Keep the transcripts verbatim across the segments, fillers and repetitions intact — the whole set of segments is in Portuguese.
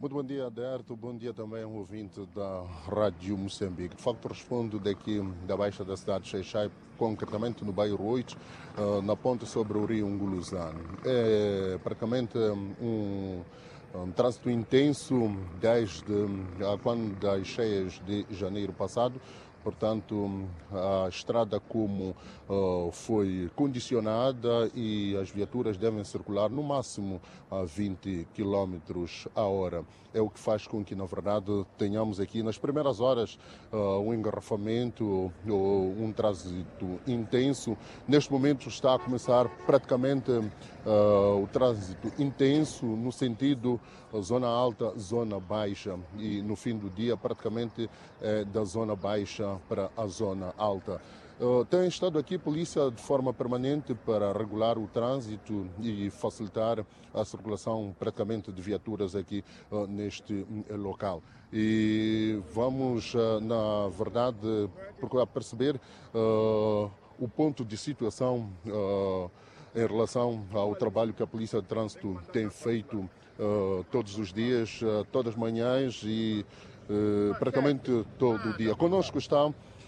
Muito bom dia, Aderto. Bom dia também ao ouvinte da Rádio Moçambique. De facto, respondo daqui da Baixa da cidade de Xai-Xai, concretamente no bairro oito, na ponte sobre o rio Nguluzano. É praticamente um, um trânsito intenso desde quando das cheias de janeiro passado. Portanto, a estrada como uh, foi condicionada e as viaturas devem circular no máximo a vinte quilômetros a hora. É o que faz com que, na verdade, tenhamos aqui nas primeiras horas uh, um engarrafamento ou um trânsito intenso. Neste momento está a começar praticamente uh, o trânsito intenso no sentido uh, zona alta, zona baixa, e no fim do dia praticamente uh, da zona baixa para a zona alta. Uh, tem estado aqui a polícia de forma permanente para regular o trânsito e facilitar a circulação praticamente de viaturas aqui uh, neste uh, local. E vamos, uh, na verdade, procurar perceber uh, o ponto de situação uh, em relação ao trabalho que a Polícia de Trânsito tem feito uh, todos os dias, uh, todas as manhãs e uh, praticamente todo o dia. Conosco está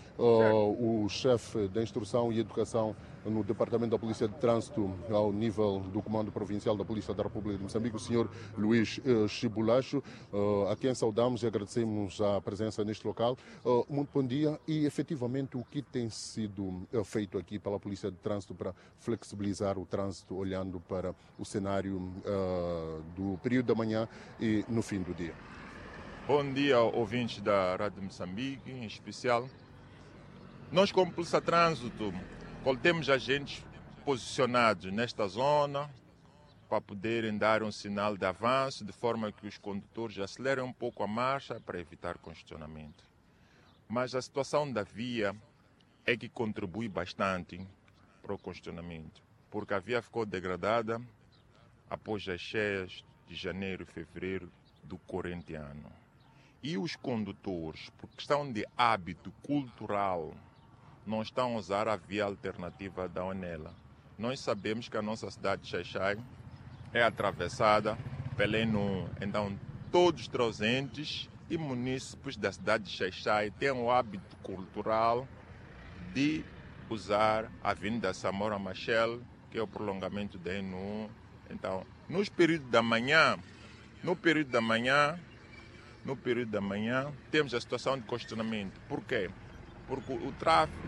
Uh, o chefe da Instrução e Educação no Departamento da Polícia de Trânsito ao nível do Comando Provincial da Polícia da República de Moçambique, o senhor Luís uh, Chibulacho, uh, a quem saudamos e agradecemos a presença neste local. Uh, muito bom dia. E efetivamente o que tem sido uh, feito aqui pela Polícia de Trânsito para flexibilizar o trânsito, olhando para o cenário uh, do período da manhã e no fim do dia? Bom dia, ouvintes da Rádio Moçambique, em especial. Nós, como Polícia de Trânsito, temos agentes posicionados nesta zona para poderem dar um sinal de avanço, de forma que os condutores acelerem um pouco a marcha para evitar congestionamento. Mas a situação da via é que contribui bastante para o congestionamento, porque a via ficou degradada após as cheias de janeiro e fevereiro do corrente ano. E os condutores, por questão de hábito cultural, não estão a usar a via alternativa da Onela. Nós sabemos que a nossa cidade de Xai-Xai é atravessada pela N um. Então, todos os transeuntes e munícipes da cidade de Xai-Xai têm o hábito cultural de usar a Avenida Samora Machel, que é o prolongamento da N um. Então, nos períodos da manhã, no período da manhã, no período da manhã, temos a situação de congestionamento. Por quê? Porque o tráfego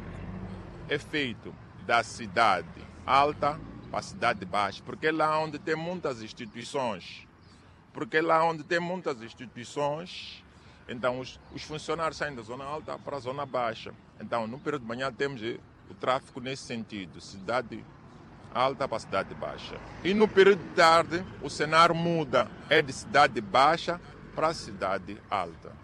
é feito da cidade alta para a cidade baixa, porque é lá onde tem muitas instituições. Porque é lá onde tem muitas instituições, então os, os funcionários saem da zona alta para a zona baixa. Então, no período de manhã temos o tráfego nesse sentido, cidade alta para a cidade baixa. E no período de tarde, o cenário muda, é de cidade baixa para a cidade alta.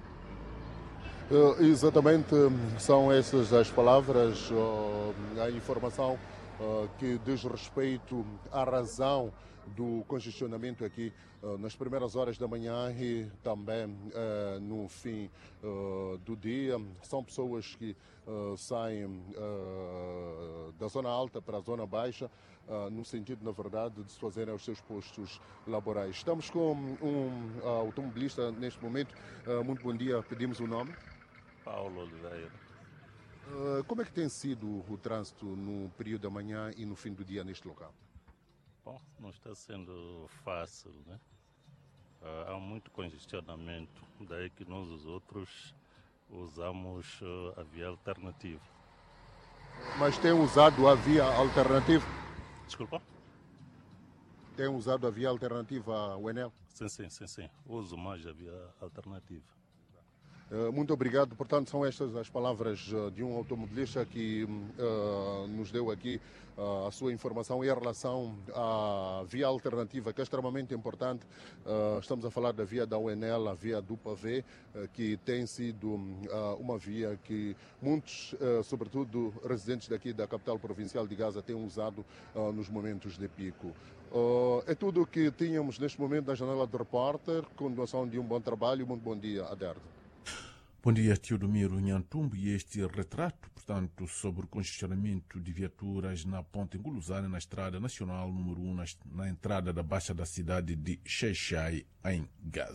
Uh, exatamente, são essas as palavras, uh, a informação uh, que diz respeito à razão do congestionamento aqui uh, nas primeiras horas da manhã e também uh, no fim uh, do dia. São pessoas que uh, saem uh, da zona alta para a zona baixa, uh, no sentido, na verdade, de se fazerem os seus postos laborais. Estamos com um uh, automobilista neste momento. Uh, muito bom dia, pedimos o nome. Paulo Oliveira. Uh, como é que tem sido o trânsito no período da manhã e no fim do dia neste local? Bom, não está sendo fácil, né? Uh, há muito congestionamento, daí que nós os outros usamos uh, a via alternativa. Mas tem usado a via alternativa? Desculpa? Tem usado a via alternativa, o Enel? Sim, sim, sim, sim. Uso mais a via alternativa. Muito obrigado. Portanto, são estas as palavras de um automobilista que uh, nos deu aqui uh, a sua informação em relação à via alternativa, que é extremamente importante. Uh, estamos a falar da via da U N L, a via do Pavê, uh, que tem sido uh, uma via que muitos, uh, sobretudo residentes daqui da capital provincial de Gaza, têm usado uh, nos momentos de pico. Uh, é tudo o que tínhamos neste momento na janela do repórter. Continuação de um bom trabalho. Muito bom dia, Aderdo. Bom dia, Teodomiro Nhantumbo, e este retrato, portanto, sobre o congestionamento de viaturas na ponte Nguluzano, na estrada nacional número um, na, na entrada da Baixa da cidade de Xai-Xai, em Gaza.